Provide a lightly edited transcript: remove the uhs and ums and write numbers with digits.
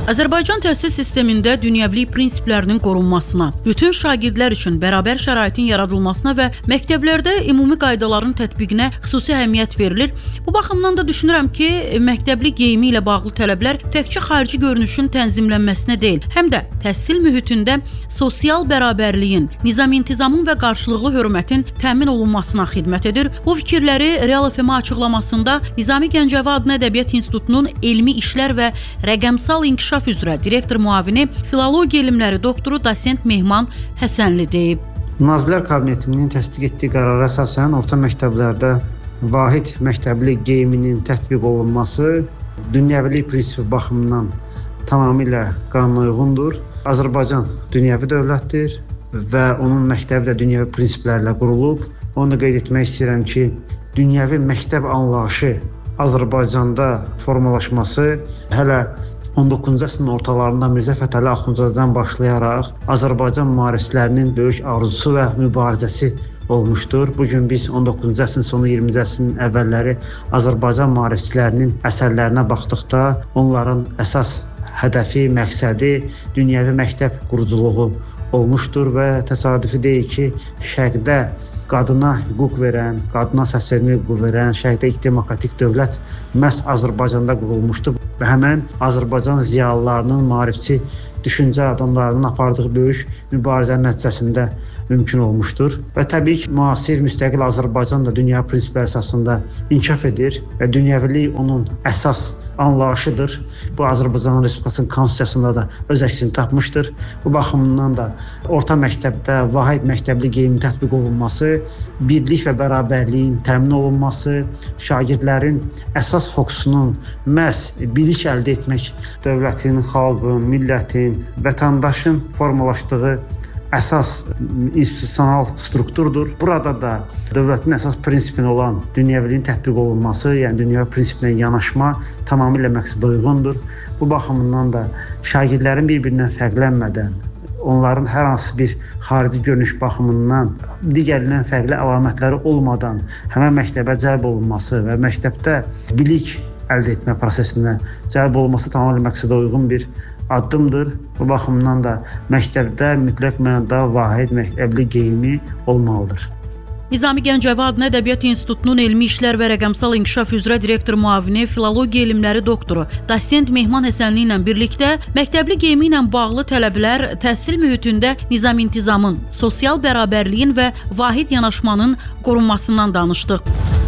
Azərbaycan təhsil sistemində dünyəvilik prinsiplərinin qorunmasına, bütün şagirdlər üçün bərabər şəraitin yaradılmasına və məktəblərdə ümumi qaydaların tətbiqinə xüsusi əhəmiyyət verilir. Bu baxımdan da düşünürəm ki, məktəbli geyimi ilə bağlı tələblər təkcə xarici görünüşün tənzimlənməsinə deyil, həm də təhsil mühitində sosial bərabərliyin, nizam-intizamın və qarşılıqlı hörmətin təmin olunmasına xidmət edir. Bu fikirləri Real FM açıqlamasında Nizami Gəncəvi adına Ədəbiyyat İnstitutunun elmi işlər və rəqəmsal inkişaf üzrə direktor müavini, filologiya elmləri doktoru Dosent Mehman Həsənli deyib. Nazirlər Kabinetinin təsdiq etdiyi qərara əsasən orta məktəblərdə vahid məktəbli geyiminin tətbiq olunması dünyəvilik prinsipi baxımından tamamilə qanuna uyğundur. Azərbaycan dünyəvi dövlətdir və onun məktəbi də dünyəvi prinsiplərlə qurulub. Onu da qeyd etmək istəyirəm ki, dünyəvi məktəb anlayışı Azərbaycanda formalaşması hələ 19-cu əsrin ortalarında Mirzə Fətəli Axundzadən başlayaraq Azərbaycan maarifçilərinin böyük arzusu və mübarizəsi olmuşdur. Bugün biz 19-cu əsrin sonu 20-ci əsrin əvvəlləri Azərbaycan maarifçilərinin əsərlərinə baxdıqda onların əsas hədəfi, məqsədi dünyəvi məktəb quruculuğu olmuşdur və təsadüfi deyil ki, şərqdə qadına hüquq verən, qadına səs vermə hüquq verən, şərqdə ilk demokratik dövlət məhz Azərbaycanda qurulmuşdur və həmən Azərbaycan ziyalılarının, maarifçi düşüncə adamlarının apardığı böyük mübarizənin nəticəsində mümkün olmuşdur. Və təbii ki, müasir, müstəqil Azərbaycan da dünya prinsipləri əsasında inkişaf edir və dünyəvilik onun əsas anlayışıdır. Bu Azərbaycan Respublikasının konstitusiyasında da öz əksini tapmışdır. Bu baxımdan da orta məktəbdə vahid məktəbli geyimin tətbiq olunması, birlik və bərabərliyin təmin olunması, şagirdlərin əsas fokusunun məhz bilik əldə etmək, dövlətin, xalqın, millətin, vətəndaşın formalaşdığı əsas institusional strukturdur. Burada da dövlətin əsas prinsipinə olan dünyəviliyin tətbiq olunması, yəni dünyəvi prinsipinə yanaşma tamamilə məqsədə uyğundur. Bu baxımından da şagirdlərin bir-birindən fərqlənmədən, onların hər hansı bir xarici görünüş baxımından digərindən fərqli əlamətləri olmadan həmən məktəbə cəlb olunması və məktəbdə bilik əldə etmə prosesinə cəlb olunması tamamilə məqsədə uyğun bir addımdır. Bu baxımdan da məktəbdə mütləq mənada vahid məktəbli geyimi olmalıdır. Nizami Gəncəvi adına Ədəbiyyat İnstitutunun elmi işlər və rəqəmsal inkişaf üzrə direktor müavini, filologiya elmləri doktoru Dosent Mehman Həsənli ilə birlikdə məktəbli geyimi ilə bağlı tələblər təhsil mühitində nizam-intizamın, sosial bərabərliyin və vahid yanaşmanın qorunmasından danışdıq.